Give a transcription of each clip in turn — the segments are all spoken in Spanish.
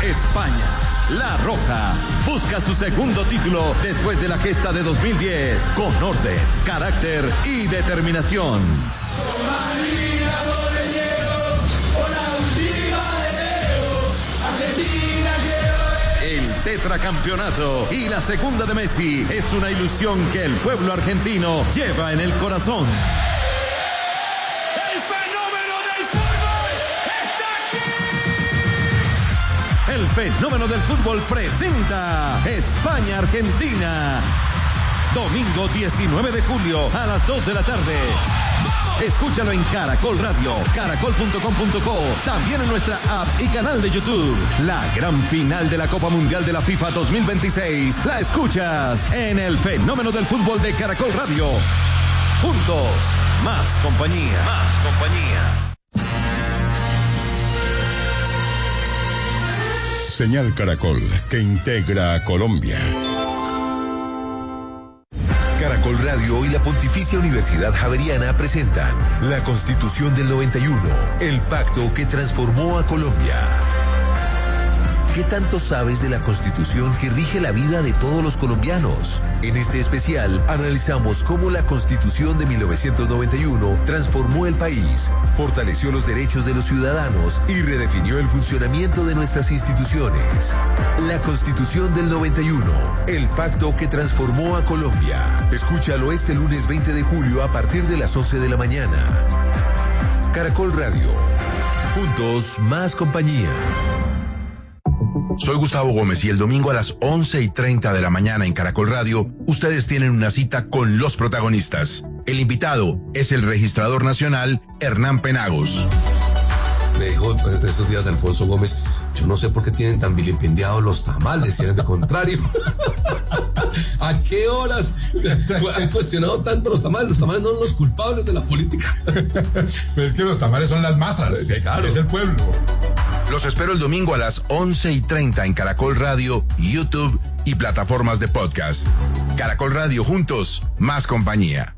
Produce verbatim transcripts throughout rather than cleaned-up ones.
España, La Roja, busca su segundo título después de la gesta de dos mil diez, con orden, carácter y determinación. El tetracampeonato y la segunda de Messi es una ilusión que el pueblo argentino lleva en el corazón. ¡El fenómeno del fútbol está aquí! El fenómeno del fútbol presenta España-Argentina. Domingo diecinueve de julio a las dos de la tarde. Escúchalo en Caracol Radio, caracol punto com punto co, también en nuestra app y canal de YouTube. La gran final de la Copa Mundial de la FIFA dos mil veintiséis la escuchas en el fenómeno del fútbol de Caracol Radio. Juntos, más compañía. Más compañía. Señal Caracol, que integra a Colombia. Caracol Radio y la Pontificia Universidad Javeriana presentan la Constitución del noventa y uno, el pacto que transformó a Colombia. ¿Qué tanto sabes de la Constitución que rige la vida de todos los colombianos? En este especial analizamos cómo la Constitución de mil novecientos noventa y uno transformó el país, fortaleció los derechos de los ciudadanos y redefinió el funcionamiento de nuestras instituciones. La Constitución del noventa y uno, el pacto que transformó a Colombia. Escúchalo este lunes veinte de julio a partir de las once de la mañana. Caracol Radio. Juntos, más compañía. Soy Gustavo Gómez y el domingo a las once y treinta de la mañana en Caracol Radio, ustedes tienen una cita con los protagonistas. El invitado es el registrador nacional Hernán Penagos. Me dijo pues, estos días Alfonso Gómez, yo no sé por qué tienen tan vilipendiados los tamales, si es de contrario. ¿A qué horas han cuestionado tanto los tamales? Los tamales no son los culpables de la política. Pues es que los tamales son las masas, sí, claro. Es el pueblo. Los espero el domingo a las once y treinta en Caracol Radio, YouTube y plataformas de podcast. Caracol Radio, juntos, más compañía.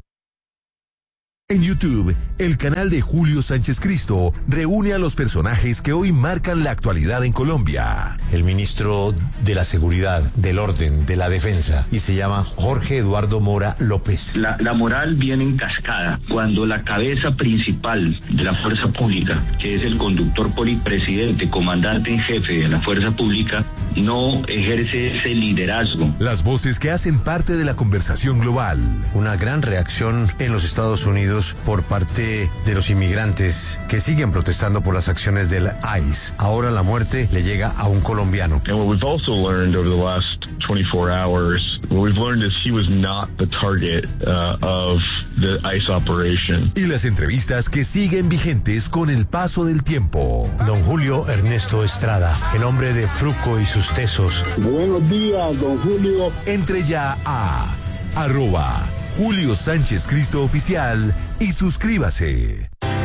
En YouTube, el canal de Julio Sánchez Cristo reúne a los personajes que hoy marcan la actualidad en Colombia. El ministro de la Seguridad, del Orden, de la Defensa, y se llama Jorge Eduardo Mora López. La, la moral viene en cascada cuando la cabeza principal de la fuerza pública, que es el conductor polipresidente, comandante en jefe de la fuerza pública, no ejerce ese liderazgo. Las voces que hacen parte de la conversación global. Una gran reacción en los Estados Unidos por parte de los inmigrantes que siguen protestando por las acciones del I C E. Ahora la muerte le llega a un colombiano. And what we've also learned over the last twenty-four hours, what we've learned is he was not the target uh, of the I C E operation. Y las entrevistas que siguen vigentes con el paso del tiempo. Don Julio Ernesto Estrada, el hombre de Fruco y sus tesos. Buenos días, don Julio. Entre ya a arroba Julio Sánchez Cristo Oficial y suscríbase.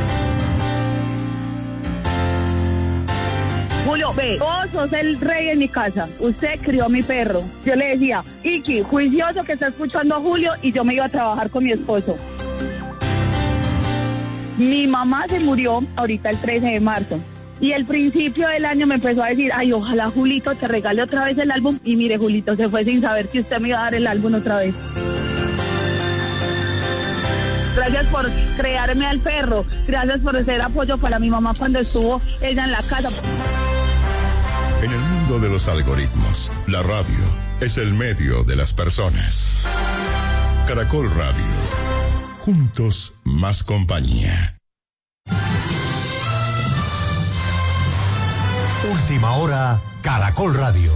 Julio, ve, vos sos el rey en mi casa. Usted crió a mi perro. Yo le decía, Iki, juicioso que está escuchando a Julio, y yo me iba a trabajar con mi esposo. Mi mamá se murió ahorita el trece de marzo. Y el principio del año me empezó a decir, ay, ojalá Julito te regale otra vez el álbum. Y mire, Julito se fue sin saber que usted me iba a dar el álbum otra vez. Gracias por crearme al perro. Gracias por ser apoyo para mi mamá cuando estuvo ella en la casa. En el mundo de los algoritmos, la radio es el medio de las personas. Caracol Radio. Juntos, más compañía. Última hora, Caracol Radio.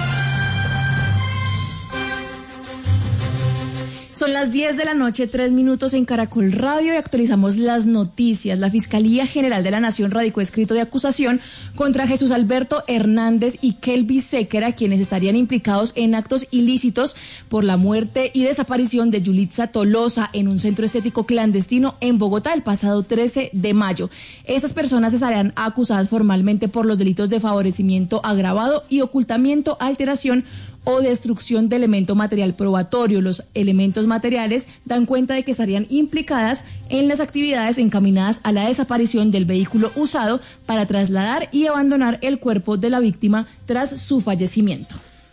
Son las diez de la noche, tres minutos en Caracol Radio, y actualizamos las noticias. La Fiscalía General de la Nación radicó escrito de acusación contra Jesús Alberto Hernández y Kelby Séquera, quienes estarían implicados en actos ilícitos por la muerte y desaparición de Yulitza Tolosa en un centro estético clandestino en Bogotá el pasado trece de mayo. Estas personas estarán acusadas formalmente por los delitos de favorecimiento agravado y ocultamiento, alteración o destrucción de elemento material probatorio. Los elementos materiales dan cuenta de que estarían implicadas en las actividades encaminadas a la desaparición del vehículo usado para trasladar y abandonar el cuerpo de la víctima tras su fallecimiento.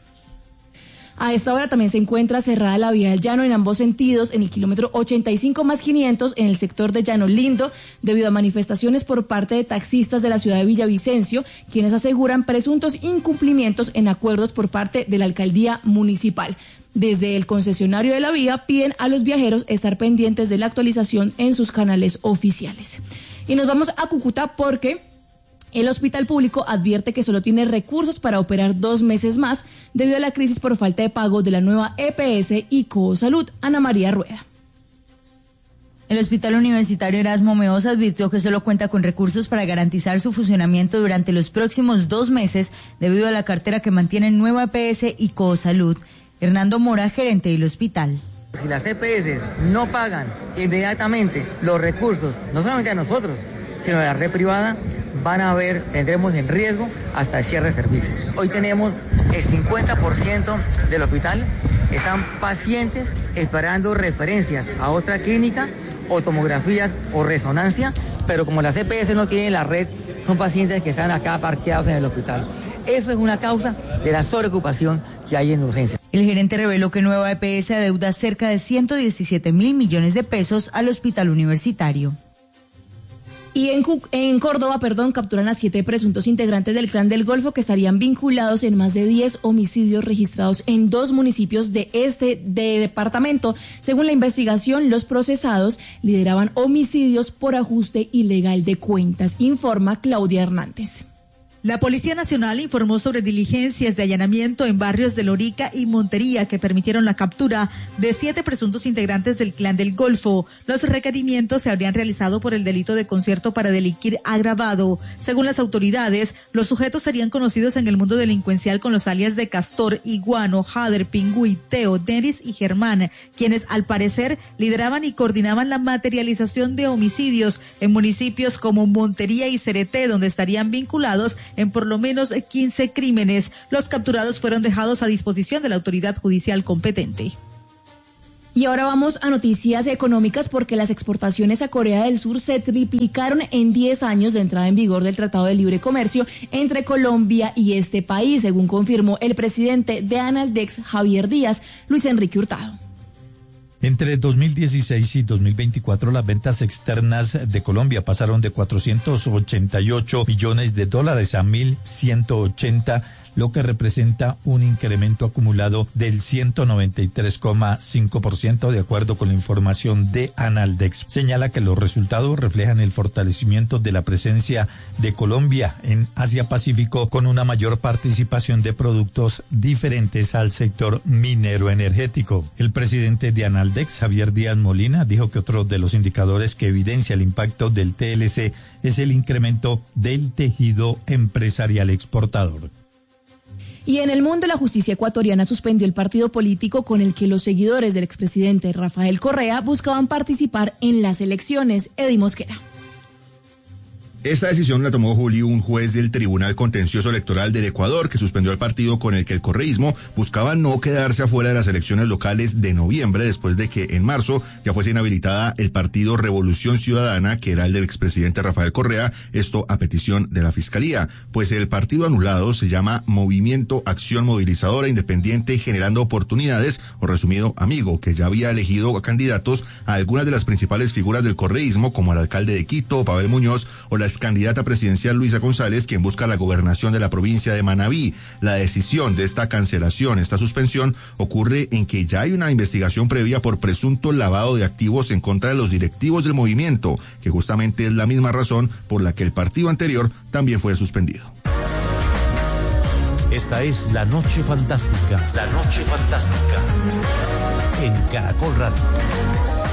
A esta hora también se encuentra cerrada la vía del Llano en ambos sentidos, en el kilómetro ochenta y cinco más quinientos, en el sector de Llano Lindo, debido a manifestaciones por parte de taxistas de la ciudad de Villavicencio, quienes aseguran presuntos incumplimientos en acuerdos por parte de la alcaldía municipal. Desde el concesionario de la vía piden a los viajeros estar pendientes de la actualización en sus canales oficiales. Y nos vamos a Cúcuta porque el hospital público advierte que solo tiene recursos para operar dos meses más debido a la crisis por falta de pago de la nueva E P S y Cosalud. Ana María Rueda. El Hospital Universitario Erasmo Meoz advirtió que solo cuenta con recursos para garantizar su funcionamiento durante los próximos dos meses debido a la cartera que mantienen nueva E P S y Cosalud. Hernando Mora, gerente del hospital. Si las E P S no pagan inmediatamente los recursos, no solamente a nosotros, sino a la red privada, van a haber, tendremos en riesgo hasta el cierre de servicios. Hoy tenemos el cincuenta por ciento del hospital, están pacientes esperando referencias a otra clínica, o tomografías o resonancia, pero como las E P S no tienen la red, son pacientes que están acá parqueados en el hospital. Eso es una causa de la sobreocupación que hay en urgencia. El gerente reveló que Nueva E P S adeuda cerca de ciento diecisiete mil millones de pesos al hospital universitario. Y en, en Córdoba, perdón, capturan a siete presuntos integrantes del Clan del Golfo que estarían vinculados en más de diez homicidios registrados en dos municipios de este de departamento. Según la investigación, los procesados lideraban homicidios por ajuste ilegal de cuentas, informa Claudia Hernández. La Policía Nacional informó sobre diligencias de allanamiento en barrios de Lorica y Montería que permitieron la captura de siete presuntos integrantes del Clan del Golfo. Los requerimientos se habrían realizado por el delito de concierto para delinquir agravado. Según las autoridades, los sujetos serían conocidos en el mundo delincuencial con los alias de Castor, Iguano, Jader, Pingüí, Teo, Denis y Germán, quienes al parecer lideraban y coordinaban la materialización de homicidios en municipios como Montería y Cereté, donde estarían vinculados en por lo menos quince crímenes. Los capturados fueron dejados a disposición de la autoridad judicial competente. Y ahora vamos a noticias económicas porque las exportaciones a Corea del Sur se triplicaron en diez años de entrada en vigor del Tratado de Libre Comercio entre Colombia y este país, según confirmó el presidente de Analdex, Javier Díaz, Luis Enrique Hurtado. Entre dos mil dieciséis y dos mil veinticuatro, las ventas externas de Colombia pasaron de cuatrocientos ochenta y ocho millones de dólares a mil ciento ochenta, lo que representa un incremento acumulado del ciento noventa y tres coma cinco por ciento, de acuerdo con la información de Analdex. Señala que los resultados reflejan el fortalecimiento de la presencia de Colombia en Asia-Pacífico, con una mayor participación de productos diferentes al sector minero energético. El presidente de Analdex, Javier Díaz Molina, dijo que otro de los indicadores que evidencia el impacto del T L C es el incremento del tejido empresarial exportador. Y en el mundo, la justicia ecuatoriana suspendió el partido político con el que los seguidores del expresidente Rafael Correa buscaban participar en las elecciones. Eddie Mosquera. Esta decisión la tomó Julio, un juez del Tribunal Contencioso Electoral del Ecuador, que suspendió al partido con el que el correísmo buscaba no quedarse afuera de las elecciones locales de noviembre, después de que en marzo ya fuese inhabilitada el partido Revolución Ciudadana, que era el del expresidente Rafael Correa, esto a petición de la Fiscalía. Pues el partido anulado se llama Movimiento Acción Movilizadora Independiente Generando Oportunidades, o resumido, Amigo, que ya había elegido candidatos a algunas de las principales figuras del correísmo, como el alcalde de Quito, Pavel Muñoz, o la candidata presidencial Luisa González, quien busca la gobernación de la provincia de Manabí. La decisión de esta cancelación, esta suspensión, ocurre en que ya hay una investigación previa por presunto lavado de activos en contra de los directivos del movimiento, que justamente es la misma razón por la que el partido anterior también fue suspendido. Esta es La Noche Fantástica. La Noche Fantástica. En Caracol Radio.